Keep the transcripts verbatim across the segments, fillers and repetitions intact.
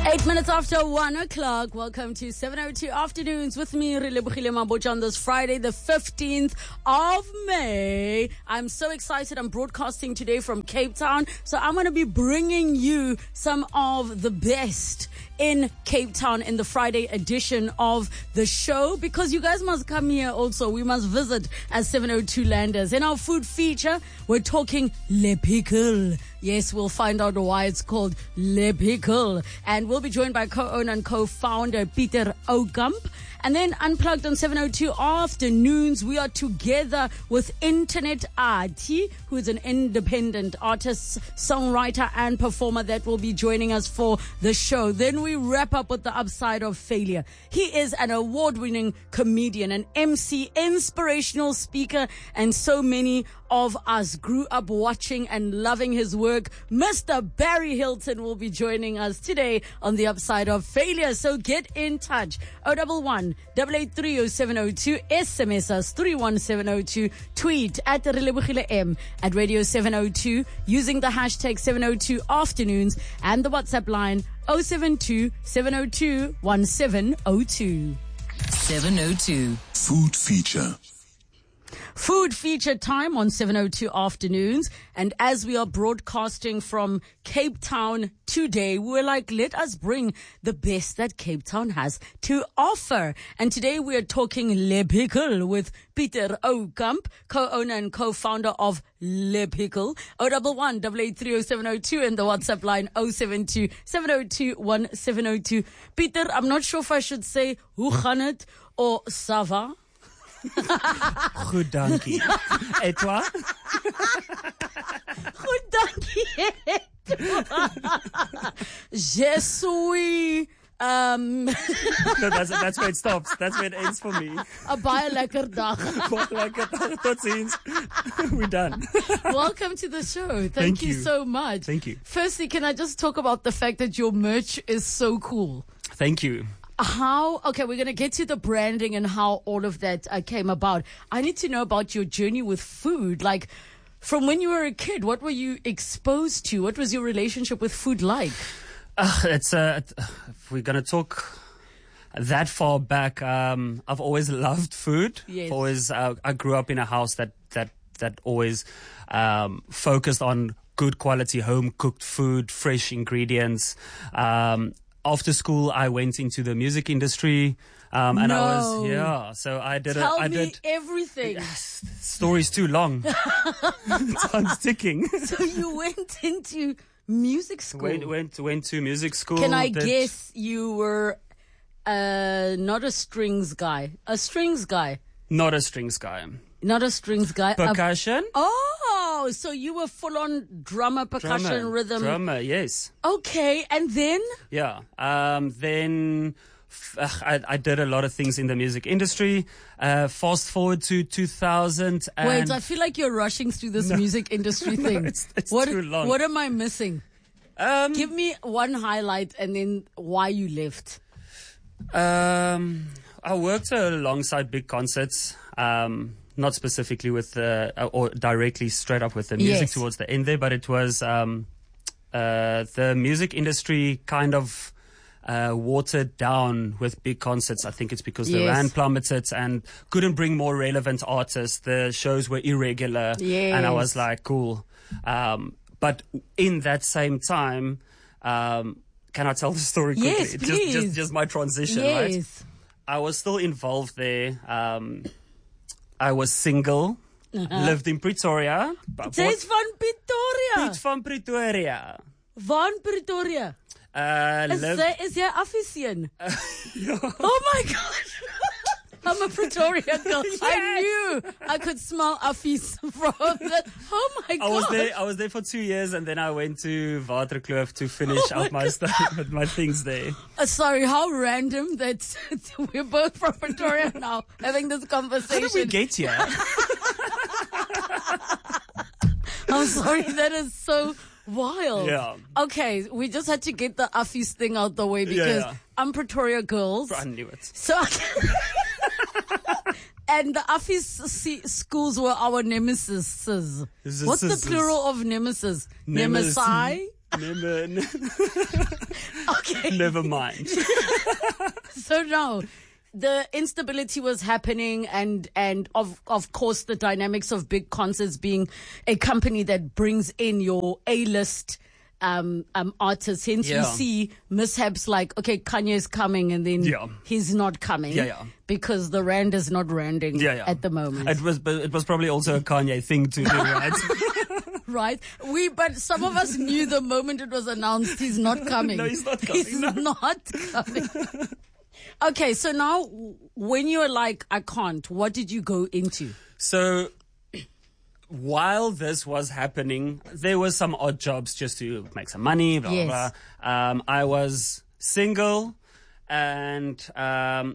Eight minutes after one o'clock. Welcome to seven oh two Afternoons with me, Relebogile Mabotja, on this Friday, the fifteenth of May. I'm so excited. I'm broadcasting today from Cape Town. So I'm going to be bringing you some of the best in Cape Town in the Friday edition of the show, because you guys must come here also. We must visit as seven oh two Landers. In our food feature, we're talking Le Pickle. Yes, we'll find out why it's called Le Pickle. And we'll be joined by co-owner and co-founder Pieter Oukamp. And then Unplugged on seven oh two Afternoons, we are together with Internet Artie, who is an independent artist, songwriter, and performer that will be joining us for the show. Then we wrap up with the upside of failure. He is an award-winning comedian, an M C, inspirational speaker, and so many of us grew up watching and loving his work. Mister Barry Hilton will be joining us today on the upside of failure. So get in touch. oh one one, eight eight three oh seven oh two. S M S us three one seven oh two. Tweet at Relebogile M at Radio seven oh two using the hashtag seven oh two Afternoons and the WhatsApp line oh seven two, seven oh two, one seven oh two. seven oh two Food feature. Food feature time on seven oh two Afternoons. And as we are broadcasting from Cape Town today, we're like, let us bring the best that Cape Town has to offer. And today we are talking Le Pickle with Pieter Oukamp, co-owner and co-founder of Le Pickle. oh one one, eight eight three oh seven oh two and the WhatsApp line oh seven two, seven oh two, one seven oh two. Pieter, I'm not sure if I should say hoe gaan het or ça va. Goed, dankie. Et toi? Goed, dankie. Et toi? Je suis... Um, no, that's, that's where it stops. That's where it ends for me. A baie lekker dag. Baie lekker dag. Tot ziens. We're done. Welcome to the show. Thank, Thank you. you so much. Thank you. Firstly, can I just talk about the fact that your merch is so cool? Thank you. How, okay, we're going to get to the branding and how all of that uh, came about. I need to know about your journey with food. Like, from when you were a kid, what were you exposed to? What was your relationship with food like? Uh, it's, uh, if we're going to talk that far back, um, I've always loved food. Yes. Always, uh, I grew up in a house that, that, that always, um, focused on good quality home cooked food, fresh ingredients. Um, After school, I went into the music industry, um, and no. I was, yeah, so I did Tell it. I me did everything. Yes, story's too long. Time's ticking. So you went into music school. Went, went, went to music school. Can I did, guess you were, uh, not a strings guy, a strings guy, Not a strings guy. not a strings guy. Percussion? A, oh, so you were full on drummer, percussion, Drummer. rhythm. Drummer, yes. Okay. And then? Yeah. Um, then f- ugh, I, I did a lot of things in the music industry. Uh, fast forward to two thousand. And Wait, I feel like you're rushing through this No. music industry No, thing. it's- it's what, too long. What am I missing? um, Give me one highlight and then why you left. um, I worked alongside big concerts. Um, not specifically with the, uh, or directly straight up with the music Yes. towards the end there, but it was, um, uh, the music industry kind of, uh, watered down with big concerts. I think it's because the Yes. rand plummeted and couldn't bring more relevant artists. The shows were irregular. And I was Yes. like, cool. Um, but in that same time, um, can I tell the story quickly? Yes, just, please. just, just my transition, right? Yes. I was still involved there. Um, I was single, lived in Pretoria. Jy's van Pretoria. Piet van Pretoria. Van Pretoria. Uh, Is, lived, jy, is jy Affie-seun? yeah. Oh my gosh. I'm a Pretoria girl. I knew I could smell Affies from that. Oh my god. I was there. I was there for two years, and then I went to Waterkloof to finish Oh my up my stuff with my things there. Uh, sorry, how random that we're both from Pretoria now having this conversation. How did we get here? I'm sorry, that is so wild. Yeah. Okay, we just had to get the Affies thing out the way because yeah. I'm Pretoria girls. I knew it. So, and the Affies see- schools were our nemesis. What's the plural of nemesis? Nemes- Nemesi? Nem- Okay. Never mind. So now, the instability was happening, and and of of course the dynamics of big concerts being a company that brings in your A-list um um artists. Hence Yeah. we see mishaps like, okay, Kanye is coming and then Yeah. he's not coming. Yeah, yeah. Because the rand is not randing Yeah, yeah. at the moment. It was, but it was probably also a Kanye thing to do, right? Right? We, but some of us knew the moment it was announced he's not coming. No, he's not coming, He's no. not coming. Okay, so now when you're like, I can't, what did you go into? So while this was happening, there were some odd jobs just to make some money, blah, Yes. blah, blah. Um, I was single, and um,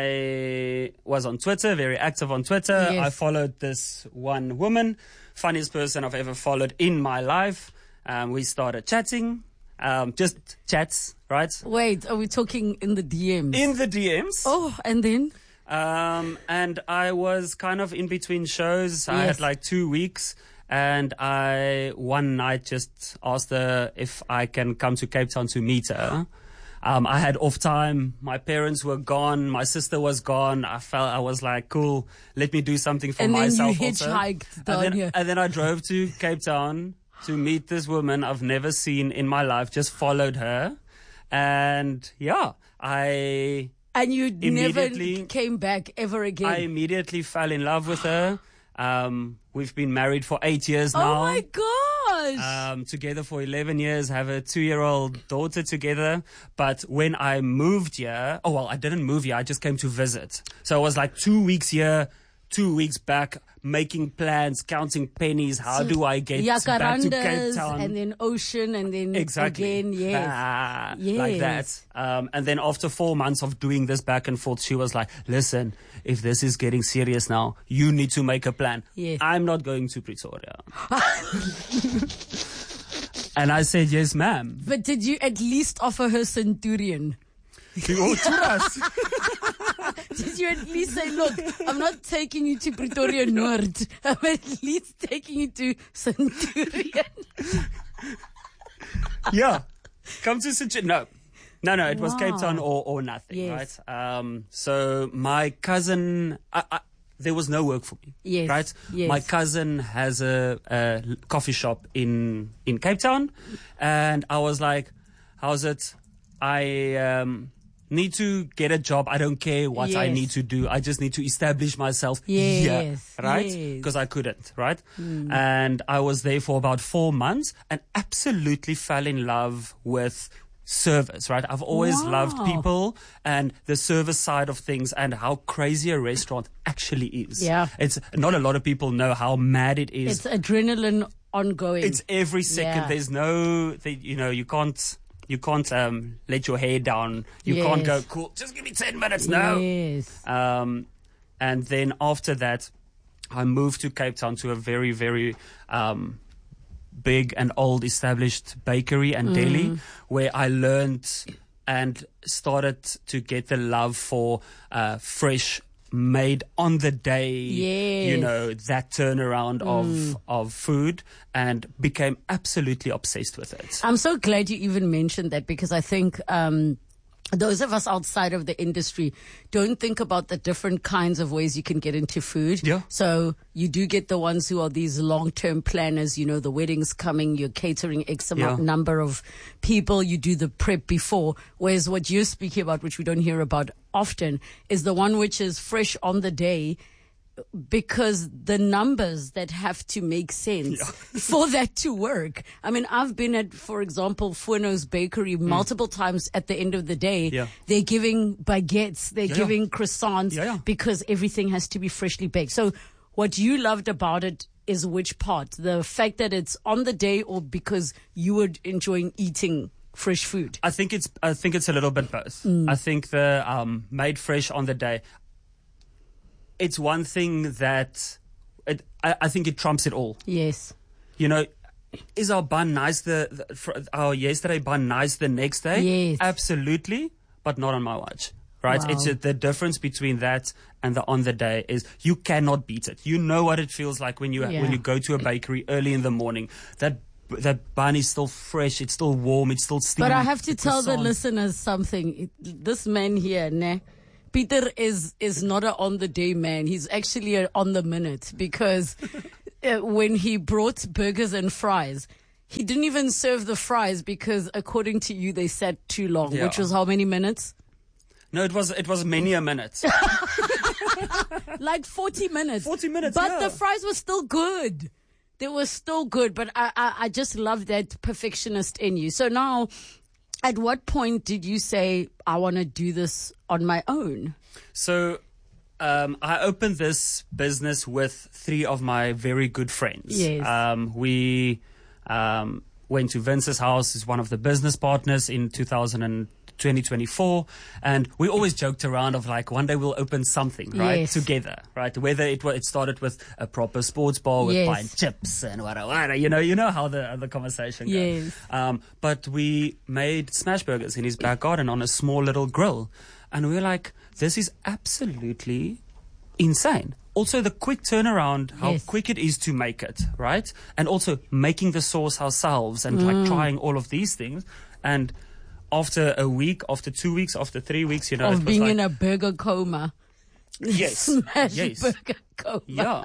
I was on Twitter, very active on Twitter. Yes. I followed this one woman, funniest person I've ever followed in my life. Um, we started chatting, um, just chats, right? Wait, are we talking in the D Ms? In the D Ms. Oh, and then? Um, and I was kind of in between shows. I Yes. had like two weeks. And I, one night, just asked her if I can come to Cape Town to meet her. Um, I had off time. My parents were gone. My sister was gone. I felt, I was like, cool, let me do something for And then you myself also. hitchhiked down and then, here. And then I drove to Cape Town to meet this woman I've never seen in my life. Just followed her. And yeah, I... And you never Immediately- came back ever again. I immediately fell in love with her. Um, we've been married for eight years oh now. my gosh. Um, together for eleven years, have a two-year-old daughter together. But when I moved here, oh, well, I didn't move here. I just came to visit. So I was like two weeks here, two weeks back, making plans, counting pennies. How do I get back to Cape Jacarandas, Town? and then ocean, and then Exactly. again, yes. Ah, like Yes. that. Um, and then after four months of doing this back and forth, she was like, listen, if this is getting serious now, you need to make a plan. Yes. I'm not going to Pretoria. And I said, yes, ma'am. But did you at least offer her Centurion? Oh, churras. Did you at least say, look, I'm not taking you to Pretoria Noord. I'm at least taking you to Centurion. Yeah. Come to St. No. No, no, it was Wow. Cape Town or, or nothing, Yes. right? Um, so my cousin, I, I, there was no work for me, Yes, right? yes. My cousin has a, a coffee shop in, in Cape Town, and I was like, how's it? I, um, need to get a job. I don't care what I Yes. need to do. I just need to establish myself Yes, here, right? yes. Because I couldn't, right? And I was there for about four months and absolutely fell in love with service, right? I've always Wow. loved people and the service side of things and how crazy a restaurant actually is. Yeah. It's not a lot of people know how mad it is. It's adrenaline ongoing. It's every second. Yeah. There's no, they, you know, you can't, you can't um, let your hair down. You Yes. can't go, cool, just give me ten minutes now. Yes. Um, and then after that, I moved to Cape Town to a very, very um, big and old established bakery and deli where I learned and started to get the love for uh, fresh, made on the day, you Yes. know, that turnaround of of food, and became absolutely obsessed with it. I'm so glad you even mentioned that, because I think um, those of us outside of the industry don't think about the different kinds of ways you can get into food. Yeah. So you do get the ones who are these long-term planners, you know, the wedding's coming, you're catering X amount Yeah. number of people, you do the prep before. Whereas what you're speaking about, which we don't hear about often, is the one which is fresh on the day, because the numbers that have to make sense for that to work. I mean, I've been at, for example, Fueno's Bakery multiple times. At the end of the day, Yeah. they're giving baguettes, they're Yeah, yeah. giving croissants, Yeah, yeah. because everything has to be freshly baked. So what you loved about it is which part? The fact that it's on the day, or because you were enjoying eating fresh food? I think it's I think it's a little bit both. I think the um, made fresh on the day. It's one thing that it, I, I think it trumps it all. Yes. You know, is our bun nice the, the for our yesterday bun nice the next day? Yes. Absolutely, but not on my watch. Right? Wow. It's a, the difference between that and the on the day is you cannot beat it. You know what it feels like when you Yeah. when you go to a bakery early in the morning. That that bun is still fresh, it's still warm, it's still steamy. But I have to the tell the croissant- listeners something. It- This man here, ne, Peter is is not a on the day man. He's actually a on the minute, because uh, when he brought burgers and fries, he didn't even serve the fries because according to you they sat too long, Yeah. which was how many minutes? No, it was it was many a minute. Like forty minutes. forty minutes, But yeah. the fries were still good. They were still good, but I, I, I just love that perfectionist in you. So now, at what point did you say, I want to do this on my own? So um, I opened this business with three of my very good friends. Yes. Um, we um, went to Vince's house, he's one of the business partners, in two thousand twenty twenty-four, and we always joked around of like one day we'll open something, right, Yes. together, right? Whether it wa- it started with a proper sports bar with Yes. buying chips and whatever, whatever, you know, you know how the the conversation goes. Yes. Um, but we made smash burgers in his back garden on a small little grill, and we were like, this is absolutely insane. Also, the quick turnaround, how Yes. quick it is to make it, right? And also making the sauce ourselves and Mm. like trying all of these things. And after a week, after two weeks, after three weeks, you know, it Of was being like, in a burger coma. yes, Smash yes, burger coma. yeah.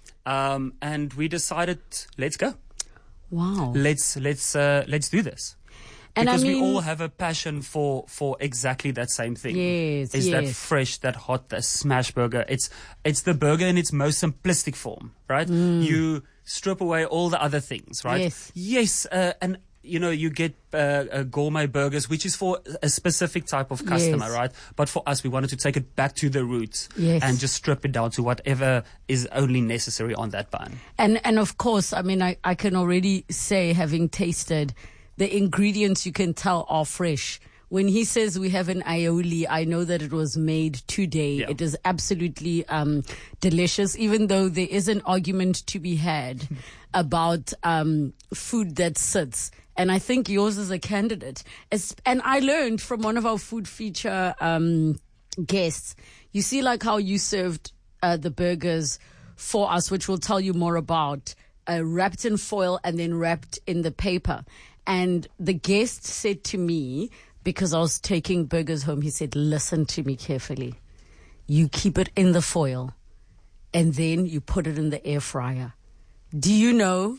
Um, and we decided, let's go. Wow. Let's let's uh, let's do this. And I Because mean- we all have a passion for, for exactly that same thing. Yes, Is that yes. fresh, that hot, that smash burger. It's it's the burger in its most simplistic form, right? You strip away all the other things, right? Mm. Yes. Yes, uh, and you know, you get uh, uh, gourmet burgers, which is for a specific type of customer, Yes. right? But for us, we wanted to take it back to the roots Yes. and just strip it down to whatever is only necessary on that bun. And and of course, I mean, I, I can already say, having tasted, the ingredients you can tell are fresh. When he says we have an aioli, I know that it was made today. Yeah. It is absolutely um, delicious, even though there is an argument to be had about um, food that sits. And I think yours is a candidate. It's, and I learned from one of our food feature um, guests, you see like how you served uh, the burgers for us, which we'll tell you more about, uh, wrapped in foil and then wrapped in the paper. And the guest said to me, because I was taking burgers home, he said, listen to me carefully. You keep it in the foil and then you put it in the air fryer. Do you know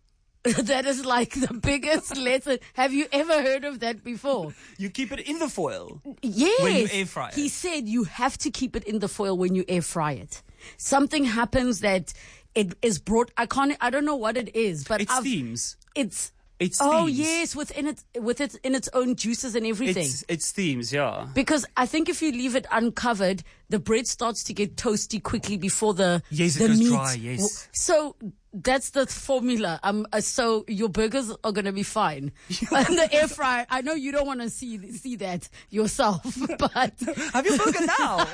that is like the biggest lesson? Have you ever heard of that before? You keep it in the foil. Yes. When you air fry it. He said you have to keep it in the foil when you air fry it. Something happens that it is brought, I can't, I don't know what it is, but It I've- steams. It's, It oh steams. yes, within it, with it, in its own juices and everything. It's, it steams, yeah. Because I think if you leave it uncovered, the bread starts to get toasty quickly before the Yes, it the goes meat. dry, yes. So that's the formula. Um, uh, so your burgers are gonna be fine. And the air fryer. I know you don't want to see see that yourself, but Have your burger now.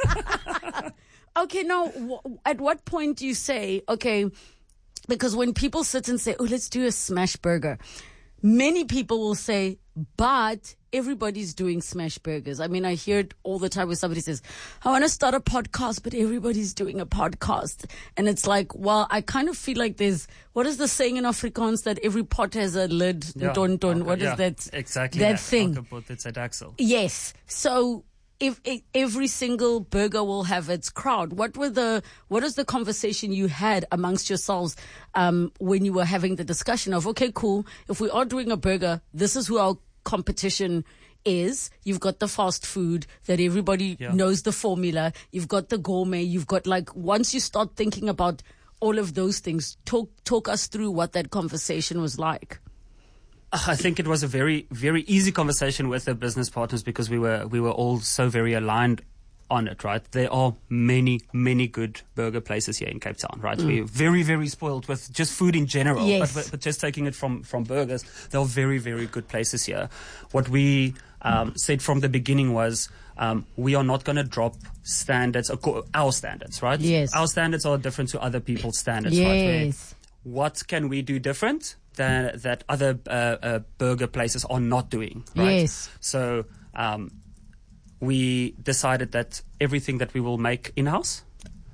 okay. Now, w- at what point do you say okay? Because when people sit and say, "Oh, let's do a smash burger," many people will say, "But everybody's doing smash burgers." I mean, I hear it all the time where somebody says, "I want to start a podcast, but everybody's doing a podcast." And it's like, well, I kind of feel like there's, what is the saying in Afrikaans that every pot has a lid? Don, don. What is yeah, that? Exactly That that thing. Akaput, it's at Axel. Yes. So if, if every single burger will have its crowd, what were the what is the conversation you had amongst yourselves um, when you were having the discussion of, okay, cool, if we are doing a burger, this is who our competition is. You've got the fast food that everybody Yeah. knows the formula. You've got the gourmet. You've got, like, once you start thinking about all of those things, talk talk us through what that conversation was like. I think it was a very, very easy conversation with the business partners because we were we were all so very aligned on it, right? There are many, many good burger places here in Cape Town, right? Mm. We're very, very spoiled with just food in general, Yes. but, but just taking it from, from burgers, there are very, very good places here. What we um, said from the beginning was um, we are not going to drop standards, aco- our standards, right? Yes. Our standards are different to other people's standards, right? Where Yes. what can we do different than that other uh, uh, burger places are not doing, right? Yes. So um, we decided that everything that we will make in-house.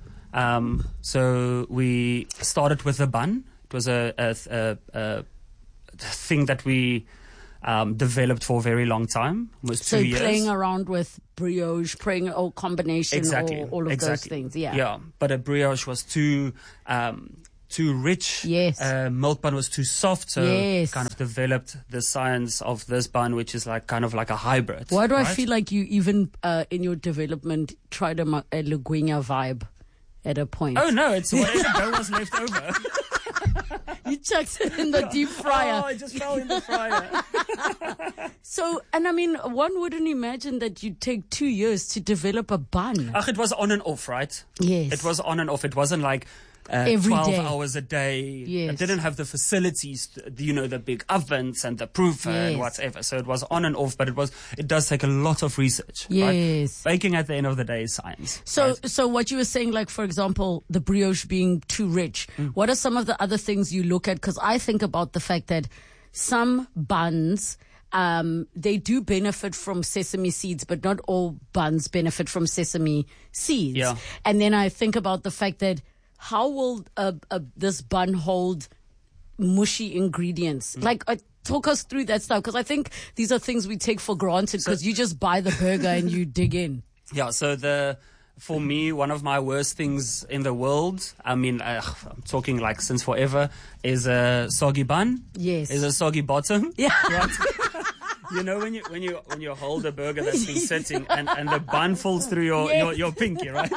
Um, so we started with a bun. It was a, a, a, a thing that we um, developed for a very long time. Almost so two years. playing around with brioche, playing or combination, exactly. or all of exactly. those things. Yeah. Yeah. But a brioche was too um, too rich. Yes. Uh, milk bun was too soft. So Yes. kind of developed the science of this bun, which is like kind of like a hybrid. Why do right? I feel like you even uh, in your development tried a, ma- a Luguinha vibe at a point? Oh no, it's whatever dough was left over. You chucked it in the deep fryer. Oh, it just fell in the fryer. So, and I mean, one wouldn't imagine that you'd take two years to develop a bun. Ach, it was on and off, right? Yes. It was on and off. It wasn't like uh, Every twelve day. hours a day. Yes. It didn't have the facilities, the- you know, the big ovens and the proofer Yes. and whatever. So it was on and off, but it was, it does take a lot of research. Yes. Right? Baking at the end of the day is science. So, right? so what you were saying, like, for example, the brioche being too rich, Mm. what are some of the other things you look at? Because I think about the fact that some buns, um, they do benefit from sesame seeds, but not all buns benefit from sesame seeds. Yeah. And then I think about the fact that how will uh, uh, this bun hold mushy ingredients? Mm. Like, uh, talk us through that stuff, because I think these are things we take for granted because you just buy the burger and you dig in. Yeah, so the for me, one of my worst things in the world, I mean, uh, I'm talking like since forever, is a soggy bun. Yes. Is a soggy bottom. Yeah. Right? You know when you when you when you hold a burger that's been sitting and, and the bun falls through your, Yes. your, your pinky, right?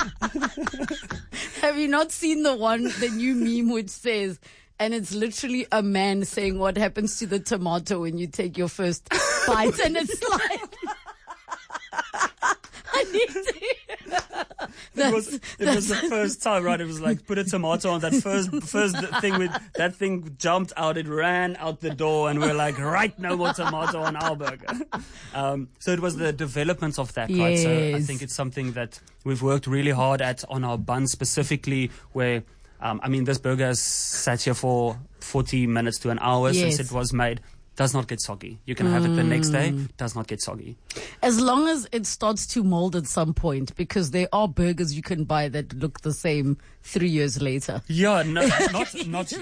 Have you not seen the one, the new meme which says, and it's literally a man saying what happens to the tomato when you take your first bite, and it's like, I need to. It was it was the first time, right? It was like put a tomato on that first first thing with that thing jumped out, it ran out the door, and we're like, right, no more tomato on our burger. Um, so it was the development of that, right? So I Yes. think it's something that we've worked really hard at on our bun specifically, where um, I mean, this burger has sat here for forty minutes to an hour Yes. since it was made. Does not get soggy. You can have it the next day. Does not get soggy. As long as it starts to mold at some point, because there are burgers you can buy that look the same three years later. Yeah, no, not not.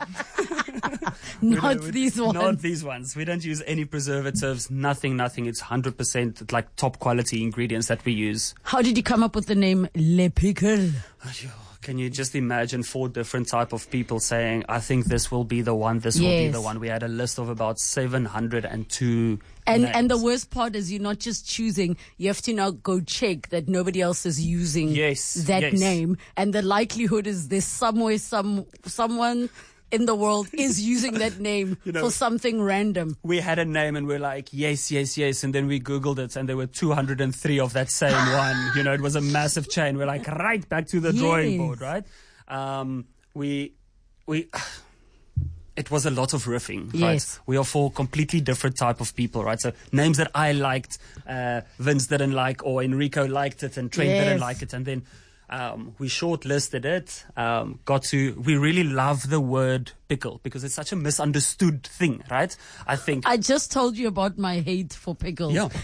We Not don't- we- these ones. Not these ones. We don't use any preservatives, nothing, nothing. It's one hundred percent like top quality ingredients that we use. How did you come up with the name Le Pickle? Can you just imagine four different type of people saying, I think this will be the one, this will be Yes. the one. We had a list of about seven hundred two And names. and the worst part is you're not just choosing, you have to now go check that nobody else is using Yes, that yes. name. And the likelihood is there's somewhere some someone in the world is using that name You know- for something random. We had a name and we're like, yes, yes, yes. And then we Googled it and there were two hundred three of that same one. You know, it was a massive chain. We're like, right back to the drawing Yes. board, right? Um, we, we, it was a lot of riffing, right? Yes. We are four completely different type of people, right? So names that I liked, uh, Vince didn't like, or Enrico liked it and Trent Yes. didn't like it. And then, Um, we shortlisted it, um, got to, we really love the word pickle because it's such a misunderstood thing, right? I think. I just told you about my hate for pickles. Yeah.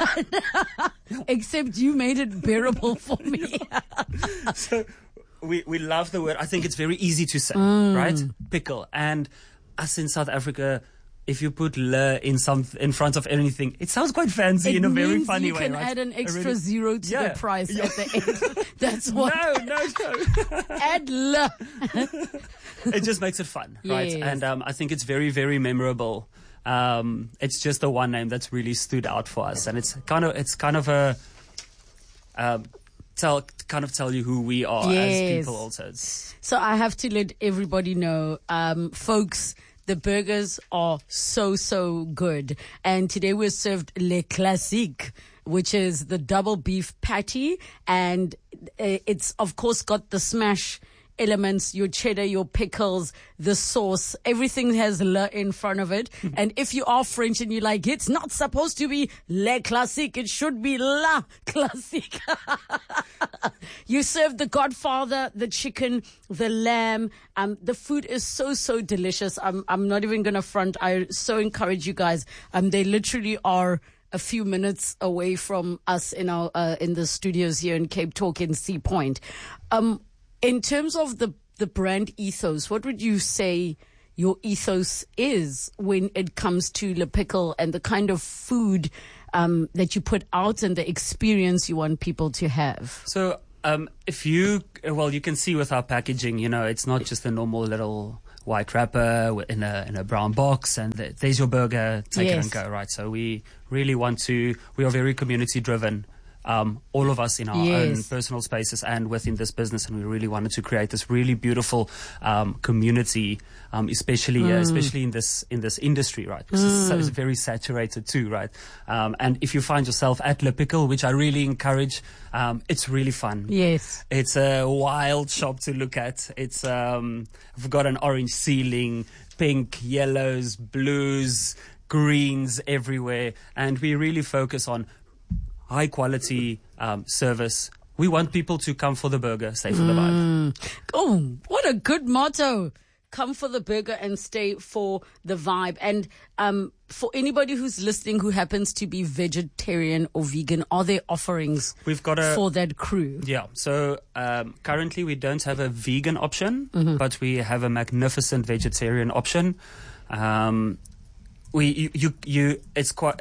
Except you made it bearable for me. So we, we love the word. I think it's very easy to say, Mm. right? Pickle. And us in South Africa, if you put le in some in front of anything, it sounds quite fancy It in a very means funny you way. can right? add an A extra really- zero to Yeah. the price Yeah. at the end. That's what. No, no, no. Add le. It just makes it fun, right? Yes. And um, I think it's very, very memorable. Um, it's just the one name that's really stood out for us, and it's kind of it's kind of a um, tell kind of tell you who we are Yes. as people. Also, it's, So I have to let everybody know, um, folks, the burgers are so, so good. And today we're served Le Classique, which is the double beef patty. And uh, it's, of course, got the smash elements, your cheddar, your pickles, the sauce, everything has le in front of it. And if you are French and you're like, it's not supposed to be Le Classique, it should be La Classique. You serve the Godfather, the chicken, the lamb. Um, the food is so, so delicious. I'm, I'm not even going to front. I so encourage you guys. Um, they literally are a few minutes away from us in our, uh, in the studios here in Cape Talk in Sea Point. Um, in terms of the, the brand ethos, what would you say your ethos is when it comes to Le Pickle and the kind of food um, that you put out and the experience you want people to have. So um, if you, well, you can see with our packaging, you know, it's not just a normal little white wrapper in a in a brown box and th- there's your burger, take Yes. it and go, right? So we really want to, we are very community driven. Um, all of us in our Yes. own personal spaces and within this business, and we really wanted to create this really beautiful um, community, um, especially Mm. uh, especially in this in this industry, right? Because it's, so, it's very saturated too, right? Um, and if you find yourself at Le Pickle, which I really encourage, um, it's really fun. Yes. It's a wild shop to look at. It's um, we've got an orange ceiling, pink, yellows, blues, greens everywhere, and we really focus on high quality um, service. We want people to come for the burger, stay for the vibe. Oh, what a good motto. Come for the burger and stay for the vibe. And um, for anybody who's listening who happens to be vegetarian or vegan, are there offerings We've got a for that crew? Yeah, so um, currently we don't have a vegan option, Mm-hmm. but we have a magnificent vegetarian option. Um, we you, you you it's quite.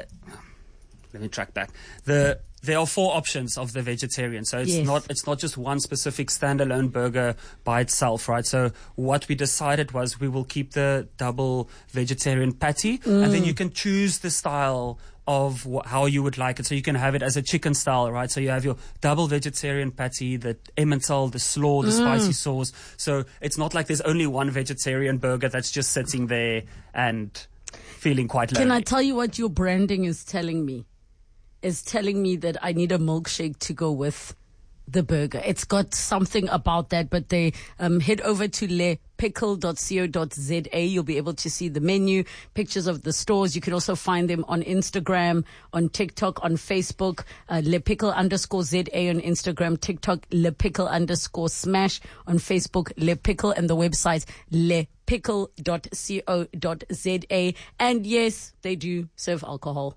Let me track back. The there are four options of the vegetarian, so it's Yes. not it's not just one specific standalone burger by itself, right? So what we decided was we will keep the double vegetarian patty, and then you can choose the style of wh- how you would like it. So you can have it as a chicken style, right? So you have your double vegetarian patty, the Emmental, the slaw, the spicy sauce. So it's not like there's only one vegetarian burger that's just sitting there and feeling quite lonely. Can I tell you what your branding is telling me? Is telling me that I need a milkshake to go with the burger. It's got something about that, but they um, head over to le pickle dot co dot za. You'll be able to see the menu, pictures of the stores. You can also find them on Instagram, on TikTok, on Facebook, uh, lepickle underscore za on Instagram, TikTok, lepickle underscore smash on Facebook, lepickle, and the website lepickle dot co dot za. And yes, they do serve alcohol.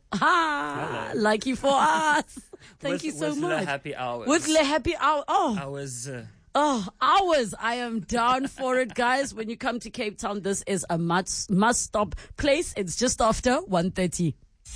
Ah, lucky for us. Thank With- you so with much. Le Happy Hours. With Le Happy Hour. Oh. I was... Uh, Oh, hours. I am down for it, guys. When you come to Cape Town, this is a must, must stop place. It's just after one thirty.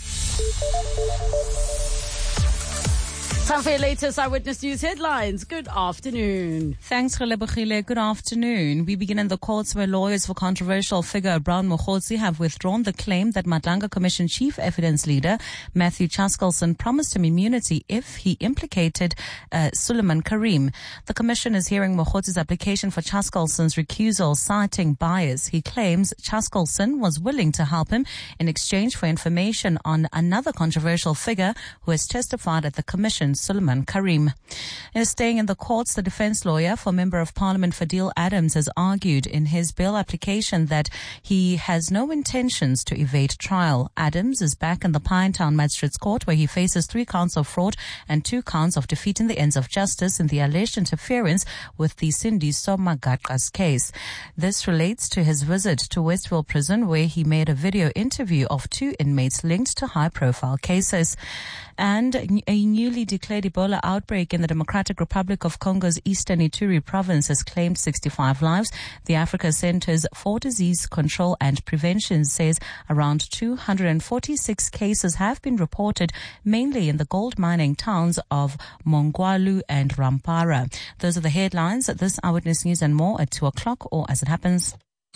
Time for your latest Eyewitness News headlines. Good afternoon. Thanks, Relebogile. Good afternoon. We begin in the courts where lawyers for controversial figure Brown Mokhotsi have withdrawn the claim that Madlanga Commission Chief Evidence Leader Matthew Chaskalson promised him immunity if he implicated uh, Suleiman Karim. The commission is hearing Mokhotsi's application for Chaskalson's recusal, citing bias. He claims Chaskalson was willing to help him in exchange for information on another controversial figure who has testified at the commission, Suleiman Karim. Uh, staying in the courts, the defense lawyer for Member of Parliament Fadil Adams has argued in his bail application that he has no intentions to evade trial. Adams is back in the Pinetown Magistrates Court where he faces three counts of fraud and two counts of defeating the ends of justice in the alleged interference with the Cindy Somagaqa's case. This relates to his visit to Westville Prison where he made a video interview of two inmates linked to high-profile cases. And a newly declared Ebola outbreak in the Democratic Republic of Congo's eastern Ituri province has claimed sixty-five lives. The Africa Centers for Disease Control and Prevention says around two hundred forty-six cases have been reported, mainly in the gold mining towns of Mongwalu and Rampara. Those are the headlines. This Eyewitness News and more at two o'clock or as it happens.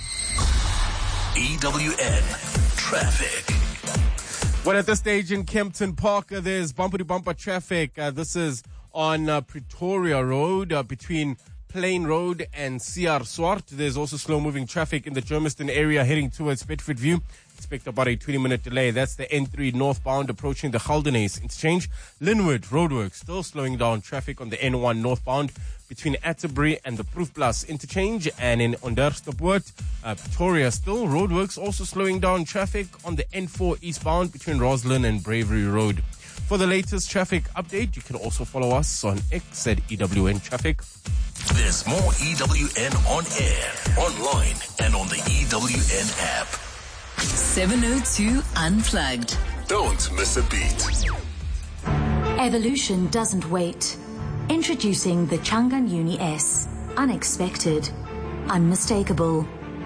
E W N Traffic. Well, at this stage in Kempton Park, uh, there's bumper-to-bumper traffic. Uh, this is on uh, Pretoria Road uh, between Plain Road and C R Swart. There's also slow-moving traffic in the Germiston area heading towards Bedford View. Expect about a twenty-minute delay. That's the N three northbound approaching the Galdenace interchange. Linwood Roadworks still slowing down traffic on the N one northbound between Atterbury and the Proof Plus interchange. And in Onderstepoort, uh, Pretoria still roadworks also slowing down traffic on the N four eastbound between Roslyn and Bravery Road. For the latest traffic update, you can also follow us on X at E W N Traffic. There's more E W N on air, online, and on the E W N app. seven oh two Unplugged. Don't miss a beat. Evolution doesn't wait. Introducing the Changan Uni S. Unexpected. Unmistakable.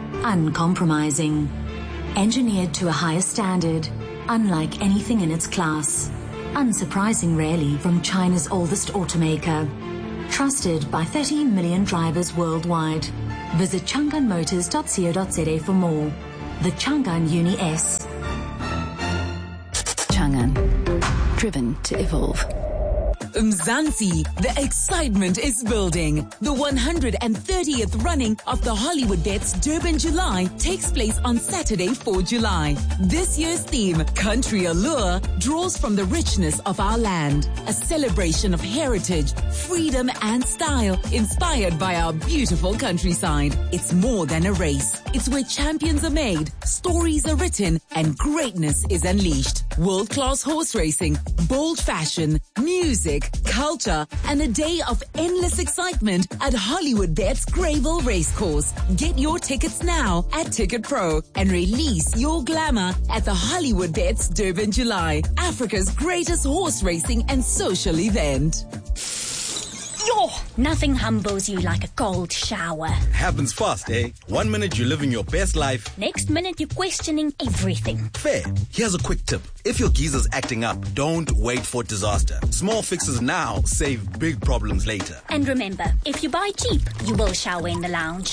uncompromising. Engineered to a higher standard, unlike anything in its class. Unsurprising, really, from China's oldest automaker. Trusted by thirty million drivers worldwide. Visit chang'an motors dot co dot za for more. The Chang'an Uni S. Chang'an. Driven to evolve. Mzansi, the excitement is building. The one hundred thirtieth running of the Hollywood Bets Durban July takes place on Saturday, the fourth of July. This year's theme, Country Allure, draws from the richness of our land. A celebration of heritage, freedom and style, inspired by our beautiful countryside. It's more than a race. It's where champions are made, stories are written, and greatness is unleashed. World-class horse racing, bold fashion, music, culture, and a day of endless excitement at Hollywood Bets Greyville Racecourse. Get your tickets now at Ticket Pro and release your glamour at the Hollywood Bets Durban July, Africa's greatest horse racing and social event. Yo, nothing humbles you like a cold shower. Happens fast, eh? One minute you're living your best life. Next minute you're questioning everything. Fair. Here's a quick tip. If your geezer's acting up, don't wait for disaster. Small fixes now save big problems later. And remember, if you buy cheap, you will shower in the lounge.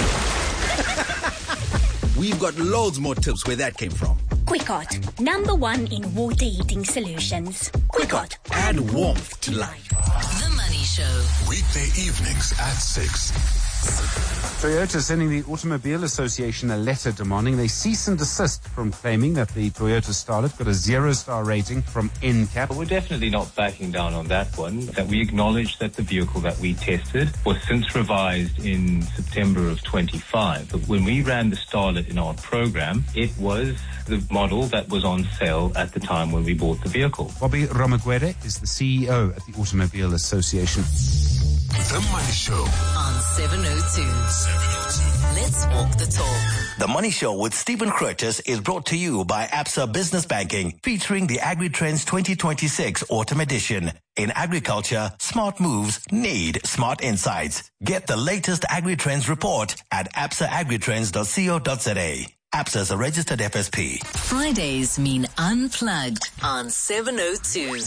We've got loads more tips where that came from. Quickot, number one in water heating solutions. Quickot, add warmth to life. The Money Show. Weekday evenings at six. Toyota sending the Automobile Association a letter demanding they cease and desist from claiming that the Toyota Starlet got a zero-star rating from N C A P. We're definitely not backing down on that one. That we acknowledge that the vehicle that we tested was since revised in September of twenty-five. But when we ran the Starlet in our program, it was the model that was on sale at the time when we bought the vehicle. Bobby Ramagwede is the C E O at the Automobile Association. The Money Show On seven oh two. seven oh two. Let's walk the talk. The Money Show with Stephen Curtis is brought to you by Absa Business Banking, featuring the AgriTrends twenty twenty-six Autumn Edition. In agriculture, smart moves need smart insights. Get the latest AgriTrends report at absa agritrends dot co dot za. Absa is a registered F S P. Fridays mean unplugged on seven oh two.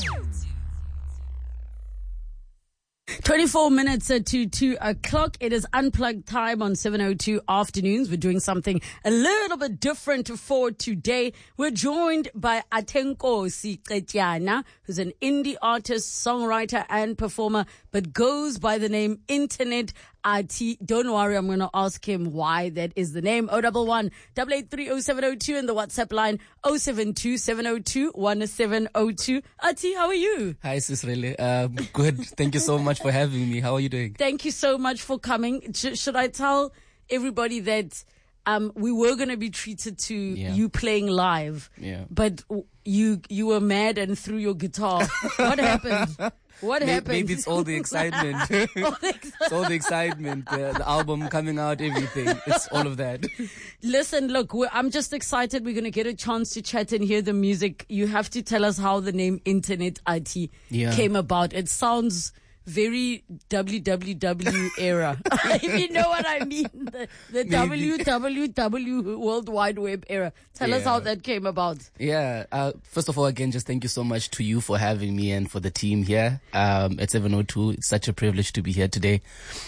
twenty-four minutes to two o'clock. It is unplugged time on seven oh two afternoons. We're doing something a little bit different for today. We're joined by Athenkosi Qetiana, who's an indie artist, songwriter, and performer, but goes by the name Internet Arty. Don't worry, I'm going to ask him why that is the name. oh one one, eight eight three oh seven oh two and the WhatsApp line oh seven two, seven oh two, one seven oh two. Arty, how are you? Hi, Cicely. Uh, good. Thank you so much for having me. How are you doing? Thank you so much for coming. Sh- should I tell everybody that um, we were going to be treated to Yeah. you playing live, Yeah. but you you were mad and threw your guitar. What happened? What maybe, happened? Maybe it's all the excitement. all the ex- It's all the excitement, the, the album coming out, everything. It's all of that. Listen, look, we're, I'm just excited. We're going to get a chance to chat and hear the music. You have to tell us how the name Internet I T Yeah. came about. It sounds very W W W era. If you know what I mean. The, the W W W World Wide Web era. Tell us Yeah. how that came about. Yeah. Uh, first of all, again, just thank you so much to you for having me and for the team here um, at seven oh two. It's such a privilege to be here today.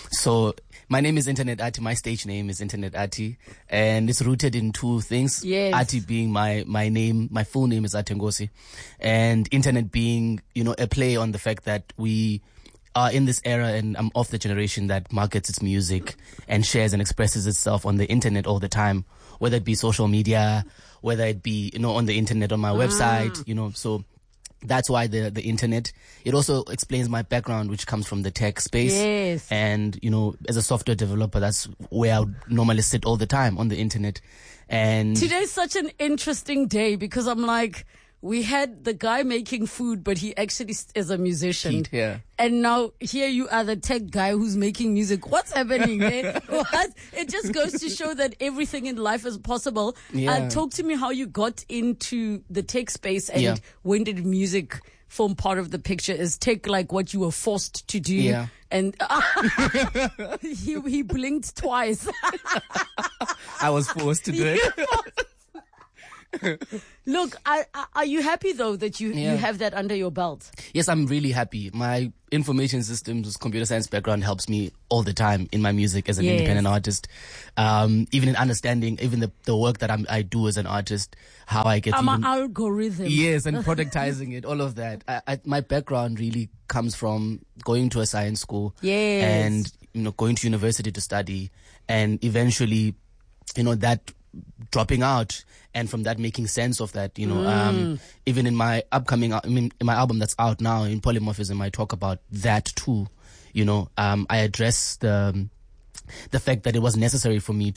So my name is Internet Arty. My stage name is Internet Arty. And it's rooted in two things. Yes. Arty being my, my name, my full name is Athenkosi. And Internet being, you know, a play on the fact that we are in this era, and I'm of the generation that markets its music and shares and expresses itself on the internet all the time, whether it be social media, whether it be, you know, on the internet, on my Ah. website, you know, so that's why the, the internet. It also explains my background, which comes from the tech space. Yes. And, you know, as a software developer, that's where I would normally sit all the time, on the internet. And Today's such an interesting day because I'm like, we had the guy making food, but he actually st- is a musician. Pete, yeah. And now here you are, the tech guy who's making music. What's happening there? What? It just goes to show that everything in life is possible. Uh, Yeah. talk to me how you got into the tech space and Yeah. when did music form part of the picture is take like what you were forced to do. Yeah. And he, he blinked twice. I was forced to do it. Look, I, I, are you happy though that you, Yeah. you have that under your belt? Yes, I'm really happy. My information systems, computer science background helps me all the time in my music as an Yes. independent artist. Um, even in understanding, even the, the work that I'm, I do as an artist, how I get I'm even, an algorithm. yes, and productizing it, all of that. I, I, my background really comes from going to a science school, Yes. and you know, going to university to study, and eventually, you know, that dropping out, and from that making sense of that, you know, Mm. um, even in my upcoming, I mean, in my album that's out now, in Polymorphism, I talk about that too. You know, um, I address the the fact that it was necessary for me